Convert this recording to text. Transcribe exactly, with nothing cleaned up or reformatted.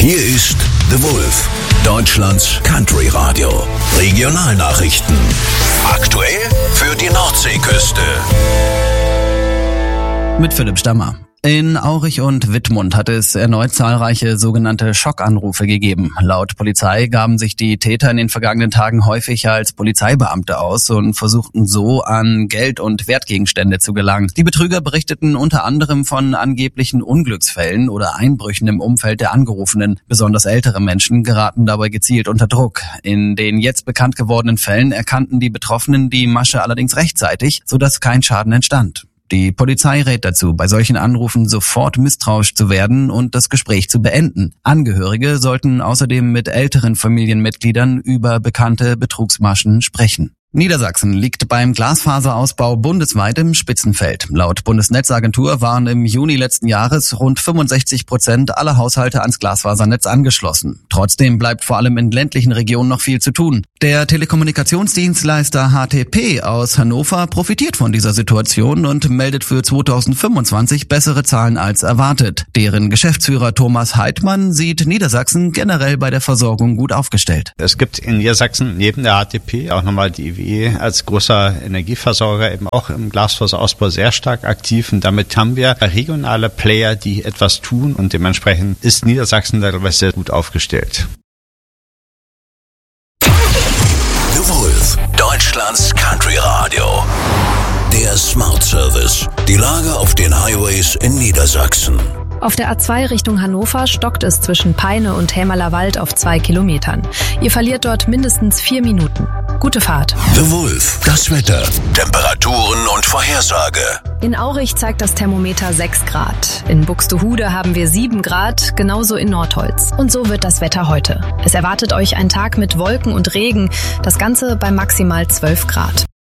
Hier ist The Wolf, Deutschlands Country Radio. Regionalnachrichten. Aktuell für die Nordseeküste. Mit Philipp Stammer. In Aurich und Wittmund hat es erneut zahlreiche sogenannte Schockanrufe gegeben. Laut Polizei gaben sich die Täter in den vergangenen Tagen häufig als Polizeibeamte aus und versuchten so an Geld und Wertgegenstände zu gelangen. Die Betrüger berichteten unter anderem von angeblichen Unglücksfällen oder Einbrüchen im Umfeld der Angerufenen. Besonders ältere Menschen geraten dabei gezielt unter Druck. In den jetzt bekannt gewordenen Fällen erkannten die Betroffenen die Masche allerdings rechtzeitig, sodass kein Schaden entstand. Die Polizei rät dazu, bei solchen Anrufen sofort misstrauisch zu werden und das Gespräch zu beenden. Angehörige sollten außerdem mit älteren Familienmitgliedern über bekannte Betrugsmaschen sprechen. Niedersachsen liegt beim Glasfaserausbau bundesweit im Spitzenfeld. Laut Bundesnetzagentur waren im Juni letzten Jahres rund fünfundsechzig Prozent aller Haushalte ans Glasfasernetz angeschlossen. Trotzdem bleibt vor allem in ländlichen Regionen noch viel zu tun. Der Telekommunikationsdienstleister H T P aus Hannover profitiert von dieser Situation und meldet für zweitausendfünfundzwanzig bessere Zahlen als erwartet. Deren Geschäftsführer Thomas Heidmann sieht Niedersachsen generell bei der Versorgung gut aufgestellt. Es gibt in Niedersachsen neben der H T P auch nochmal die I W als großer Energieversorger eben auch im Glasfaserausbau sehr stark aktiv, und damit haben wir regionale Player, die etwas tun, und dementsprechend ist Niedersachsen darüber sehr gut aufgestellt. The Wolf, Deutschlands Country Radio. Der Smart Service. Die Lage auf den Highways in Niedersachsen. Auf der A zwei Richtung Hannover stockt es zwischen Peine und Hämerler Wald auf zwei Kilometern. Ihr verliert dort mindestens vier Minuten. Gute Fahrt. The Wolf, das Wetter, Temperaturen und Vorhersage. In Aurich zeigt das Thermometer sechs Grad. In Buxtehude haben wir sieben Grad, genauso in Nordholz. Und so wird das Wetter heute. Es erwartet euch ein Tag mit Wolken und Regen, das Ganze bei maximal zwölf Grad.